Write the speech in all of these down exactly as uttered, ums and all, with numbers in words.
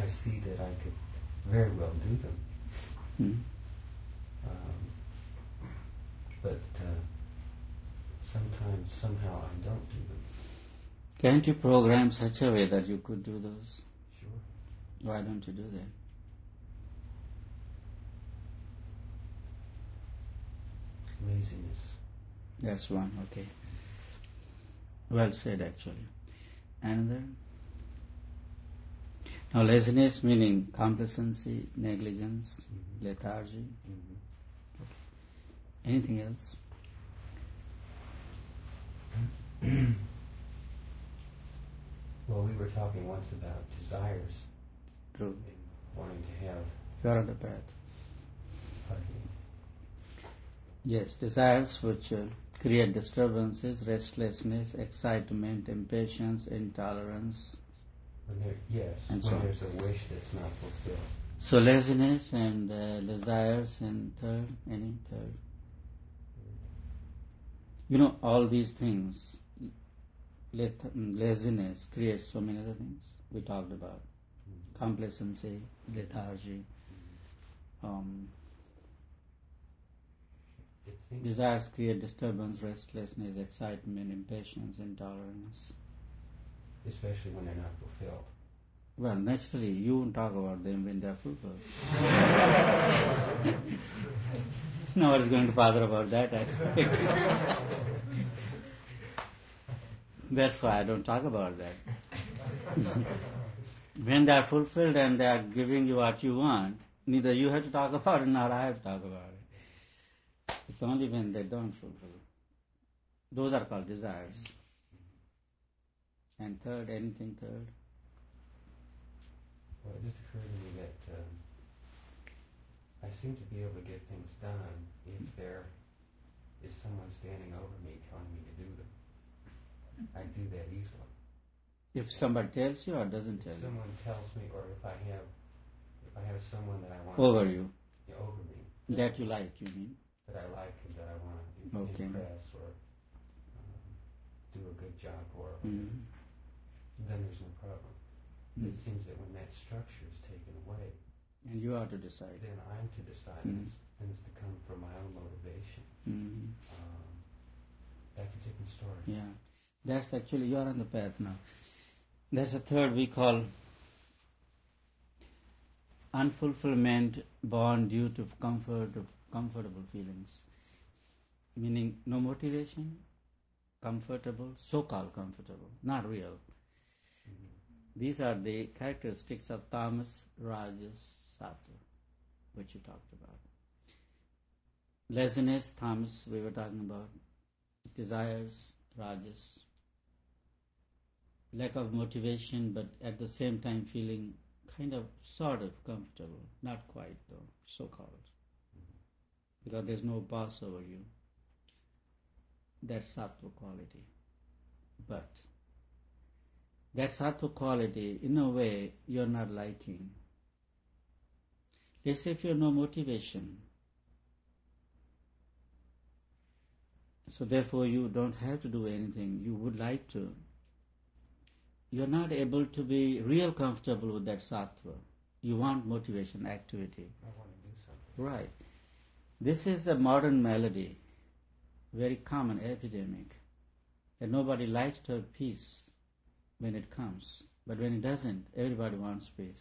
I see that I could very well do them. Hmm. Um, but uh, sometimes, somehow, I don't do them. Can't you program such a way that you could do those? Sure. Why don't you do that? Laziness. That's one, okay. Well said, actually. Another? Now, laziness meaning complacency, negligence, Mm-hmm. lethargy. Mm-hmm. Okay. Anything else? Well, we were talking once about desires. True. And wanting to have. You are on the path. Pardon me? Yes, desires which uh, create disturbances, restlessness, excitement, impatience, intolerance. When there, yes, And when so on. there's a wish that's not fulfilled. So laziness and uh, desires and third, any third. You know, all these things, leth- laziness creates so many other things we talked about. Mm-hmm. Complacency, lethargy, um, It seems desires create disturbance, restlessness, excitement, impatience, intolerance. especially when they're not fulfilled. Well, naturally, you won't talk about them when they are fulfilled. No one is going to bother about that aspect. That's why I don't talk about that. When they are fulfilled and they are giving you what you want, neither you have to talk about it nor I have to talk about it. It's only when they don't fulfill. Those are called desires. And third, anything third? Well, it just occurred to me that um, I seem to be able to get things done if there is someone standing over me telling me to do them. I do that easily. If somebody tells you or doesn't tell If you? someone tells me, or if I have, if I have someone that I want Over to, you. Yeah, over me. That you like, you mean? That I like and that I want to Okay. impress or um, do a good job for, Mm. then there's no problem. Mm. It seems that when that structure is taken away, And you are to decide. then I'm to decide. Mm. It's, then it's to come from my own motivation. Mm. Um, that's a different story. Yeah. That's actually, you are on the path now. There's a third we call unfulfillment born due to comfort of comfortable feelings. Meaning no motivation, comfortable, so-called comfortable, not real. Mm-hmm. These are the characteristics of tamas, rajas, sattva, which you talked about. Laziness, tamas, we were talking about. Desires, rajas. Lack of motivation, but at the same time feeling kind of, sort of comfortable. Not quite though, so-called. Because there's no boss over you. That's sattva quality. But that sattva quality, in a way, you're not liking. Let's say if you have no motivation, so therefore you don't have to do anything, you would like to. You're not able to be real comfortable with that sattva. You want motivation, activity. I want to do something. Right. This is a modern malady, very common epidemic, that nobody likes to have peace when it comes. But when it doesn't, everybody wants peace.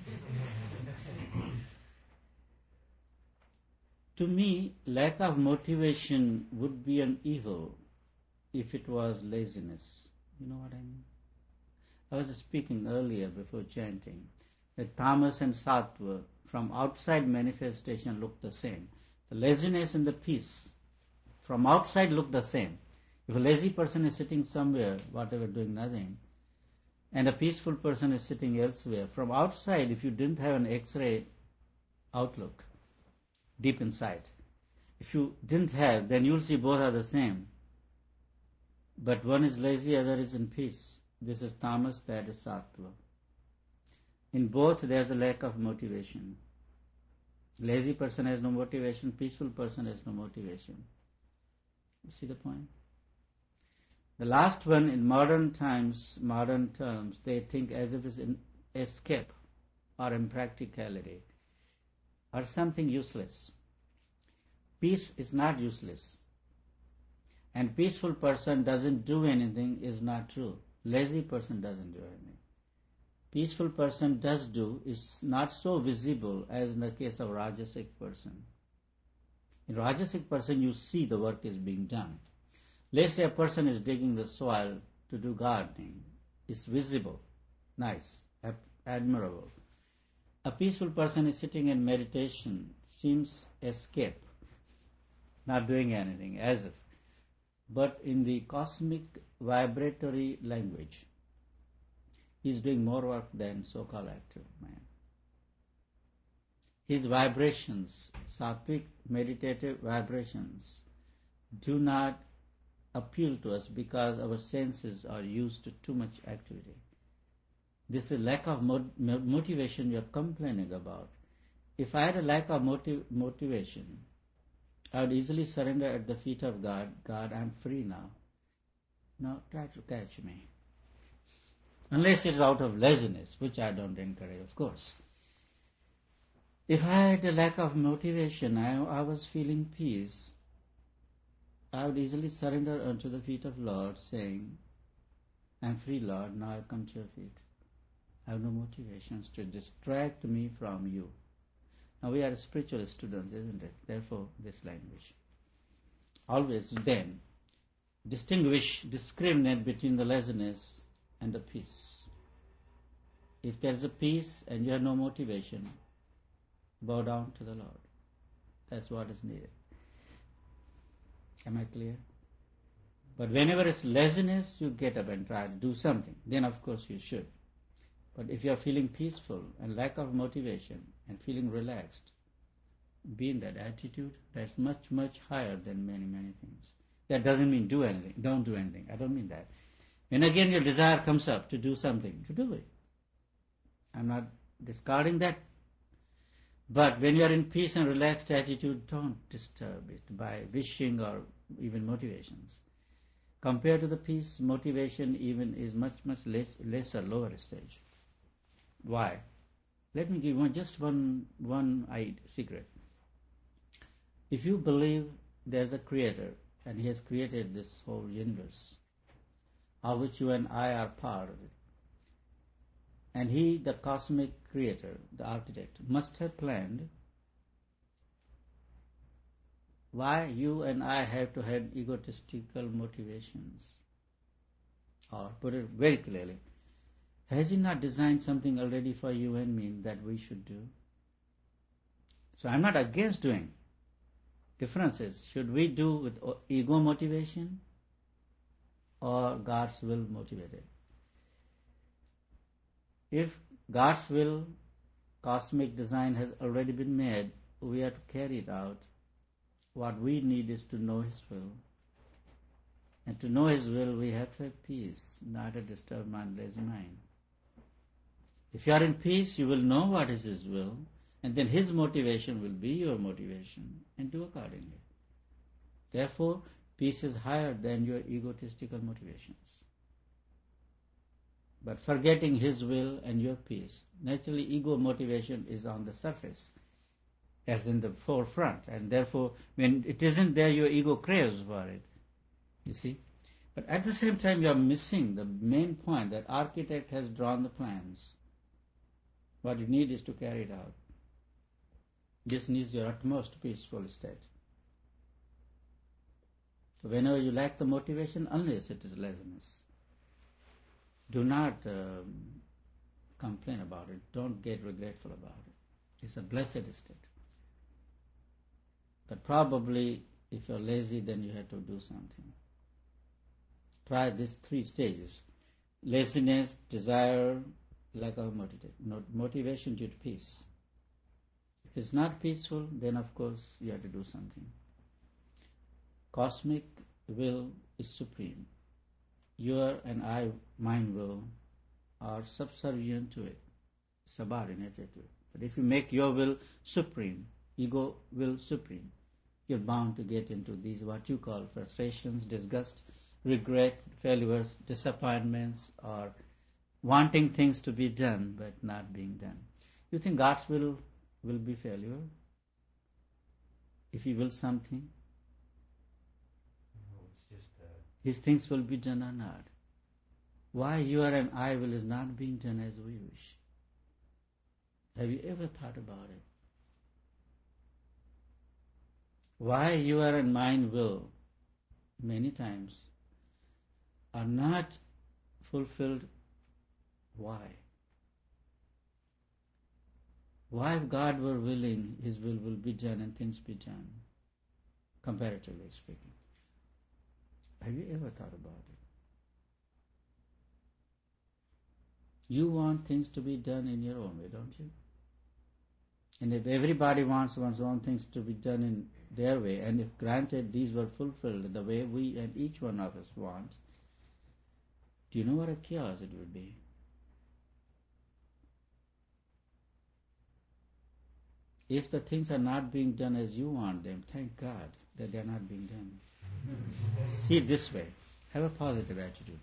To me, lack of motivation would be an evil if it was laziness. You know what I mean? I was speaking earlier before chanting that tamas and sattva from outside manifestation look the same. The laziness and the peace from outside look the same. If a lazy person is sitting somewhere, whatever, doing nothing, and a peaceful person is sitting elsewhere, from outside, if you didn't have an X-ray outlook deep inside, if you didn't have, then you'll see both are the same. But one is lazy, other is in peace. This is tamas, that is sattva. In both, there's a lack of motivation. Lazy person has no motivation, peaceful person has no motivation. You see the point? The last one, in modern times, modern terms, they think as if it's an escape. or impracticality or something useless. Peace is not useless. And peaceful person doesn't do anything is not true. Lazy person doesn't do anything. Peaceful person does do is not so visible as in the case of Rajasic person. In Rajasic person you see the work is being done. Let's say a person is digging the soil to do gardening. It's visible, nice, admirable. A peaceful person is sitting in meditation, seems escape, not doing anything, as if. But in the cosmic vibratory language, he is doing more work than so-called active man. His vibrations, sattvic meditative vibrations, do not appeal to us because our senses are used to too much activity. This is lack of mot- motivation you are complaining about. If I had a lack of motiv- motivation, I would easily surrender at the feet of God. God, I'm free now. Now try to catch me. Unless it's out of laziness, which I don't encourage, of course. If I had a lack of motivation, I, I was feeling peace, I would easily surrender unto the feet of Lord, saying, I'm free, Lord, now I come to your feet. I have no motivations to distract me from you. Now we are spiritual students, isn't it? Therefore, this language. Always then, distinguish, discriminate between the laziness and the peace. If there is a peace and you have no motivation, bow down to the Lord. That's what is needed. Am I clear? But whenever it's laziness, you get up and try to do something. Then of course you should. But if you are feeling peaceful and lack of motivation and feeling relaxed, be in that attitude. That's much, much higher than many, many things. That doesn't mean do anything. Don't do anything. I don't mean that. When again your desire comes up to do something, to do it. I'm not discarding that. But when you are in peace and relaxed attitude, don't disturb it by wishing or even motivations. Compared to the peace, motivation even is much, much less, lesser, lower stage. Why? Let me give you just one, one secret. If you believe there's a creator and he has created this whole universe, of which you and I are part of it, and he, the cosmic creator, the architect, must have planned, why you and I have to have egotistical motivations? Or put it very clearly, has he not designed something already for you and me that we should do? So I'm not against doing. Difference is, should we do with ego motivation or God's will motivated? If God's will, cosmic design has already been made, we have to carry it out. What we need is to know His will. And to know His will, we have to have peace, not a disturbed mind, lazy mind. If you are in peace, you will know what is His will, and then His motivation will be your motivation, and do accordingly. Therefore, peace is higher than your egotistical motivations. But forgetting His will and your peace, naturally ego motivation is on the surface, as in the forefront, and therefore when it isn't there, your ego craves for it, you see. But at the same time, you are missing the main point that architect has drawn the plans. What you need is to carry it out. This needs your utmost peaceful state. So whenever you lack the motivation, unless it is laziness, do not um, complain about it. Don't get regretful about it. It's a blessed state. But probably, if you're lazy, then you have to do something. Try these three stages. Laziness, desire, lack of motivation. Motivation due to peace. If it's not peaceful, then of course you have to do something. Cosmic will is supreme. Your and I, mine will, are subservient to it, subordinated to it. But if you make your will supreme, ego will supreme, you're bound to get into these what you call frustrations, disgust, regret, failures, disappointments, or wanting things to be done but not being done. You think God's will will be failure? If He wills something, No, it's just uh, His things will be done or not. Why your and I will is not being done as we wish? Have you ever thought about it? Why your and mine will many times are not fulfilled? Why? Why if God were willing, His will will be done and things be done, comparatively speaking? Have you ever thought about it? You want things to be done in your own way, don't you? And if everybody wants one's own things to be done in their way, and if granted these were fulfilled the way we and each one of us wants, do you know what a chaos it would be? If the things are not being done as you want them, thank God that they are not being done. See it this way. Have a positive attitude.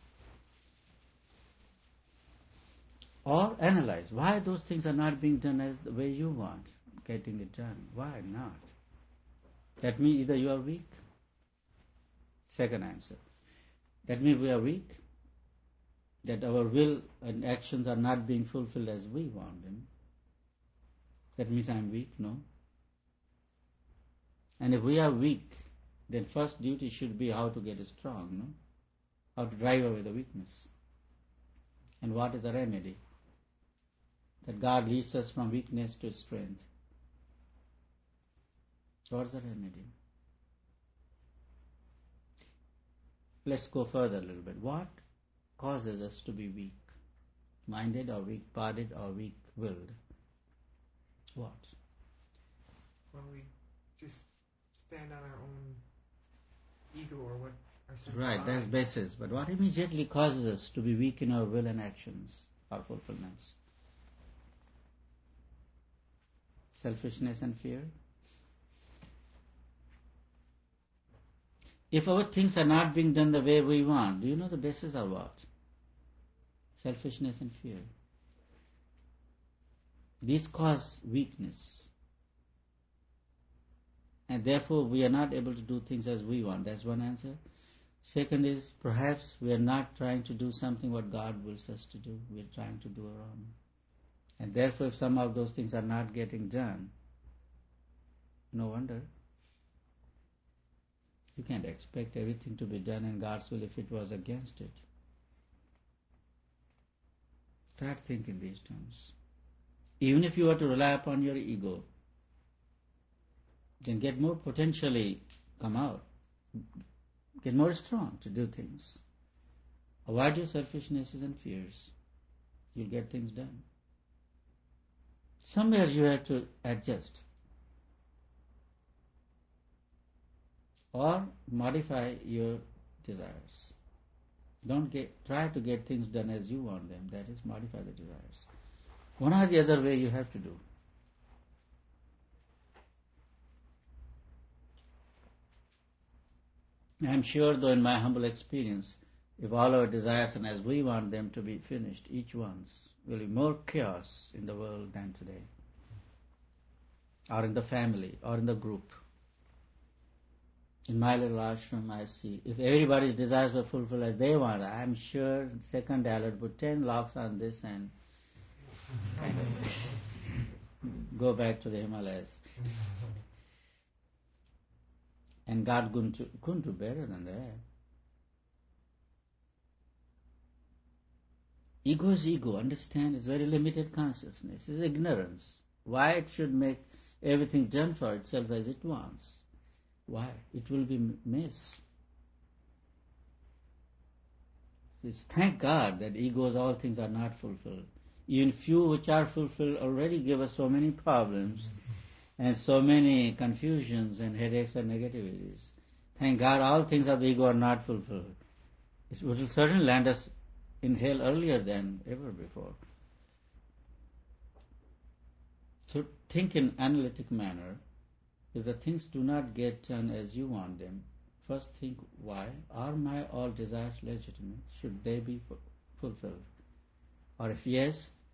Or analyze why those things are not being done as the way you want, getting it done. Why not? That means either you are weak. Second answer. That means we are weak. That our will and actions are not being fulfilled as we want them. That means I am weak, no? And if we are weak, then first duty should be how to get strong, no? How to drive away the weakness. And what is the remedy? That God leads us from weakness to strength. What's the remedy? Let's go further a little bit. What causes us to be weak-minded or weak-bodied or weak-willed? What? When we just stand on our own ego or what our sense Right, of that's I. basis. But what immediately causes us to be weak in our will and actions, our fulfillments? Selfishness and fear. If our things are not being done the way we want, do you know the basis of what? Selfishness and fear. These cause weakness. And therefore we are not able to do things as we want. That's one answer. Second is perhaps we are not trying to do something what God wills us to do. We are trying to do our own. And therefore if some of those things are not getting done, no wonder. You can't expect everything to be done in God's will if it was against it. Try to think in these terms. Even if you were to rely upon your ego, then get more potentially come out. Get more strong to do things. Avoid your selfishnesses and fears. You'll get things done. Somewhere you have to adjust. Or modify your desires. Don't get try to get things done as you want them. That is, modify the desires. One or the other way you have to do. I am sure, though, in my humble experience, if all our desires and as we want them to be finished, each one's, will be more chaos in the world than today. Or in the family, or in the group. In my little ashram, I see, if everybody's desires were fulfilled as they want, I am sure second day I would put ten locks on this and kind of go back to the Himalayas. And God couldn't do, couldn't do better than that. Ego is ego, understand? It's very limited consciousness. It's ignorance. Why it should make everything done for itself as it wants? Why? It will be miss. It's thank God that egos, all things are not fulfilled. Even few which are fulfilled already give us so many problems and so many confusions and headaches and negativities. Thank God all things of the ego are not fulfilled. It will certainly land us in hell earlier than ever before. So think in analytic manner. If the things do not get done as you want them, first think why. Are my all desires legitimate? Should they be fulfilled? Or if yes,